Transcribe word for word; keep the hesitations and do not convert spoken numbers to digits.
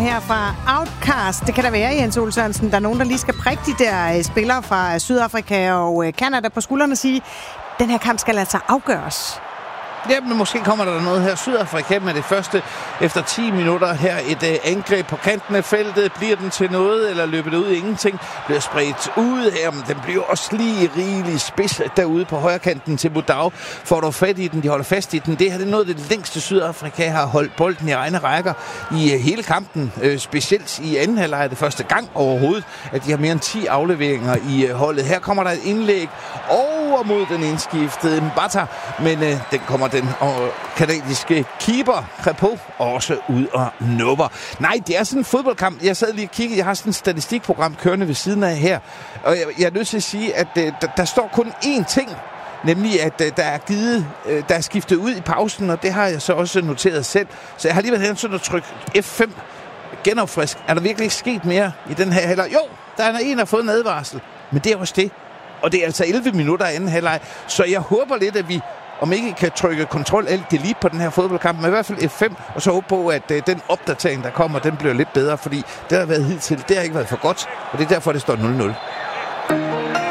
her fra Outcast. Det kan der være, Jens Ole Sørensen. Der er nogen, der lige skal prikke de der spillere fra Sydafrika og Canada på skuldrene og sige, den her kamp skal altså afgøres. Ja, men måske kommer der noget her. Sydafrika med det første efter ti minutter her. Et øh, angreb på kanten af feltet. Bliver den til noget, eller løber det ud i ingenting? Bliver spredt ud her, men den bliver også lige rigelig spids derude på højre kanten til Budau. Får du fat i den, de holder fast i den. Det her det er noget af det længste Sydafrika har holdt bolden i egne rækker i øh, hele kampen. Øh, specielt i anden halvleg det første gang overhovedet, at de har mere end ti afleveringer i øh, holdet. Her kommer der et indlæg over mod den indskiftede Mbata, men øh, den kommer den og kanadiske keeper Crepeau også ud og nubber. Nej, det er sådan en fodboldkamp. Jeg sad lige og kiggede. Jeg har sådan et statistikprogram kørende ved siden af her. Og jeg, jeg er nødt til at sige, at øh, der, der står kun én ting. Nemlig, at øh, der er givet, øh, der er skiftet ud i pausen, og det har jeg så også noteret selv. Så jeg har lige været hen sådan at trykke F fem genopfrisk. Er der virkelig ikke sket mere i den her halvleg? Jo, der er en, der har fået en advarsel. Men det er også det. Og det er altså elleve minutter af anden halvleg. Så jeg håber lidt, at vi om ikke kan trykke kontrol alt delete på den her fodboldkamp, men i hvert fald F fem, og så håbe på, at øh, den opdatering, der kommer, den bliver lidt bedre, fordi det, der har været hidtil, det har ikke været for godt, og det er derfor, det står nul nul.